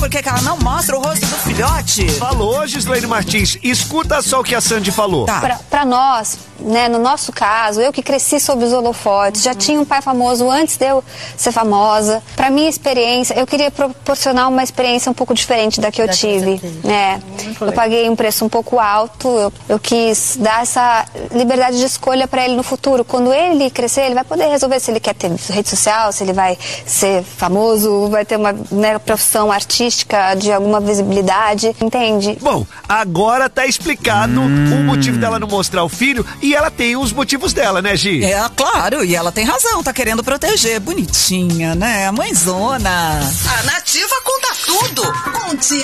por que ela não mostra o rosto do filhote? Falou, Gislaine Martins. Escuta só o que a Sandy falou. Tá. Pra nós, né, no nosso caso, eu que cresci sob os holofotes, já tinha um pai famoso antes de eu ser famosa. Pra minha experiência, eu queria proporcionar uma experiência um pouco diferente da que eu tive, né? Eu paguei um preço um pouco alto, eu quis dar essa liberdade de escolha pra ele no futuro. Quando ele crescer, ele vai poder resolver se ele quer ter rede social, se ele vai ser famoso, vai ter uma, né, profissão artística de alguma visibilidade, entende? Bom, agora tá explicado o motivo dela não mostrar o filho, e ela tem os motivos dela, né, Gi? É, claro, e ela tem razão, tá querendo proteger. Bonitinha, né? Mãezona. A Nativa conta tudo. Conte